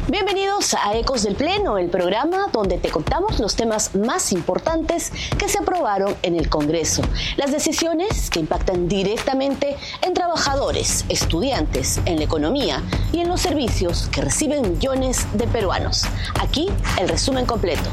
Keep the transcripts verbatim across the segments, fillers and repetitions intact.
Bienvenidos a Ecos del Pleno, el programa donde te contamos los temas más importantes que se aprobaron en el Congreso. Las decisiones que impactan directamente en trabajadores, estudiantes, en la economía y en los servicios que reciben millones de peruanos. Aquí el resumen completo.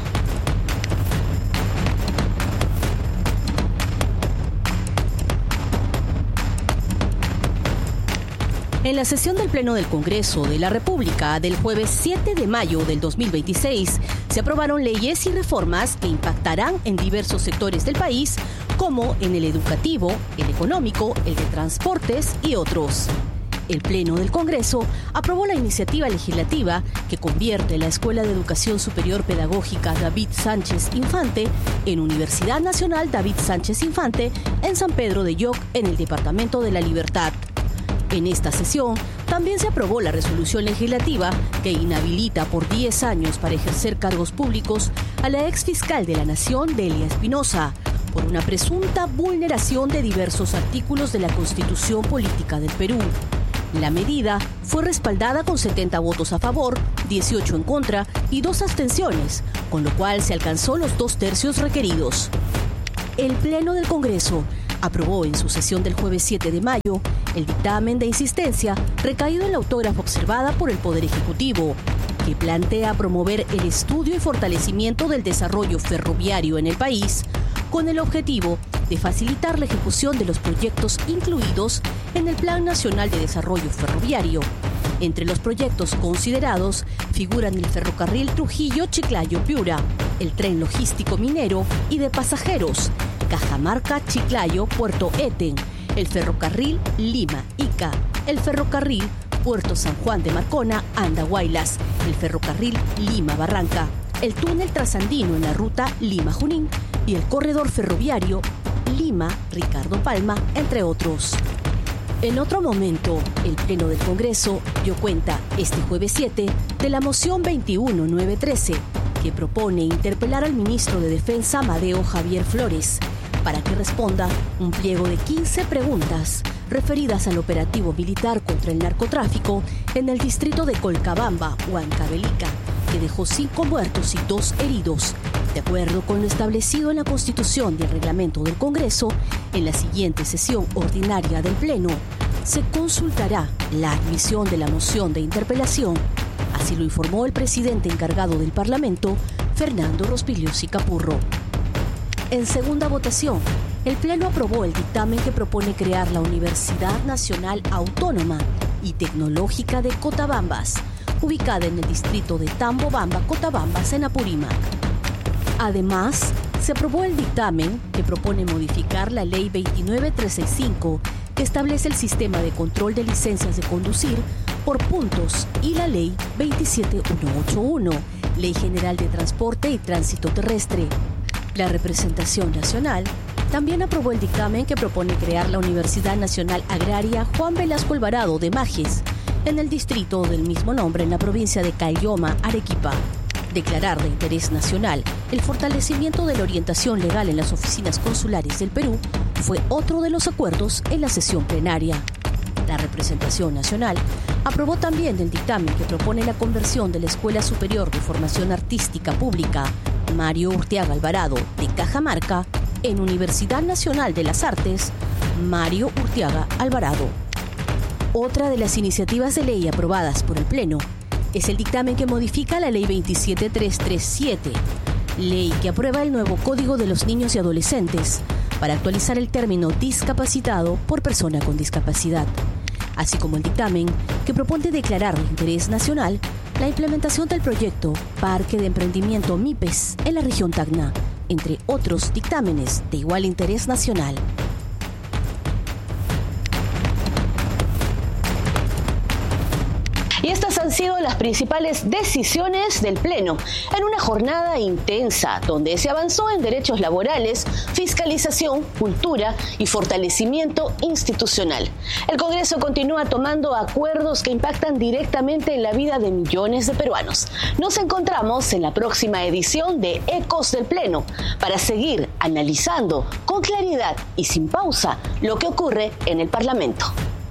En la sesión del Pleno del Congreso de la República del jueves siete de mayo del dos mil veintiséis, se aprobaron leyes y reformas que impactarán en diversos sectores del país, como en el educativo, el económico, el de transportes y otros. El Pleno del Congreso aprobó la iniciativa legislativa que convierte la Escuela de Educación Superior Pedagógica David Sánchez Infante en Universidad Nacional David Sánchez Infante en San Pedro de Lloc, en el Departamento de la Libertad. En esta sesión también se aprobó la resolución legislativa que inhabilita por diez años para ejercer cargos públicos a la exfiscal de la Nación, Delia Espinosa, por una presunta vulneración de diversos artículos de la Constitución Política del Perú. La medida fue respaldada con setenta votos a favor, dieciocho en contra y dos abstenciones, con lo cual se alcanzó los dos tercios requeridos. El Pleno del Congreso aprobó en su sesión del jueves siete de mayo el dictamen de insistencia recaído en la autógrafa observada por el Poder Ejecutivo, que plantea promover el estudio y fortalecimiento del desarrollo ferroviario en el país, con el objetivo de facilitar la ejecución de los proyectos incluidos en el Plan Nacional de Desarrollo Ferroviario. Entre los proyectos considerados figuran el ferrocarril Trujillo-Chiclayo-Piura, el tren logístico minero y de pasajeros, Cajamarca-Chiclayo-Puerto Eten, el ferrocarril Lima-Ica, el ferrocarril Puerto San Juan de Marcona-Andahuaylas, el ferrocarril Lima-Barranca, el túnel trasandino en la ruta Lima-Junín y el corredor ferroviario Lima-Ricardo Palma, entre otros. En otro momento, el Pleno del Congreso dio cuenta este jueves siete de la moción veintiuno mil novecientos trece, que propone interpelar al ministro de Defensa Amadeo Javier Flores para que responda un pliego de quince preguntas referidas al operativo militar contra el narcotráfico en el distrito de Colcabamba, Huancavelica, que dejó cinco muertos y dos heridos. De acuerdo con lo establecido en la Constitución y el reglamento del Congreso, en la siguiente sesión ordinaria del Pleno se consultará la admisión de la moción de interpelación. Así lo informó el presidente encargado del Parlamento, Fernando Rospigliosi Capurro. En segunda votación, el Pleno aprobó el dictamen que propone crear la Universidad Nacional Autónoma y Tecnológica de Cotabambas, ubicada en el distrito de Tambobamba, Cotabambas, en Apurímac. Además, se aprobó el dictamen que propone modificar la Ley veintinueve mil trescientos sesenta y cinco, que establece el sistema de control de licencias de conducir por puntos, y la Ley veintisiete mil ciento ochenta y uno, Ley General de Transporte y Tránsito Terrestre. La representación nacional también aprobó el dictamen que propone crear la Universidad Nacional Agraria Juan Velasco Alvarado de Majes, en el distrito del mismo nombre en la provincia de Caylloma, Arequipa. Declarar de interés nacional el fortalecimiento de la orientación legal en las oficinas consulares del Perú fue otro de los acuerdos en la sesión plenaria. La representación nacional aprobó también el dictamen que propone la conversión de la Escuela Superior de Formación Artística Pública Mario Urteaga Alvarado de Cajamarca en Universidad Nacional de las Artes Mario Urteaga Alvarado. Otra de las iniciativas de ley aprobadas por el Pleno es el dictamen que modifica la Ley veintisiete mil trescientos treinta y siete, ley que aprueba el nuevo Código de los Niños y Adolescentes para actualizar el término discapacitado por persona con discapacidad, así como el dictamen que propone declarar de interés nacional la implementación del proyecto Parque de Emprendimiento MIPES en la región Tacna, entre otros dictámenes de igual interés nacional. Y estas han sido las principales decisiones del Pleno en una jornada intensa donde se avanzó en derechos laborales, fiscalización, cultura y fortalecimiento institucional. El Congreso continúa tomando acuerdos que impactan directamente en la vida de millones de peruanos. Nos encontramos en la próxima edición de Ecos del Pleno para seguir analizando con claridad y sin pausa lo que ocurre en el Parlamento.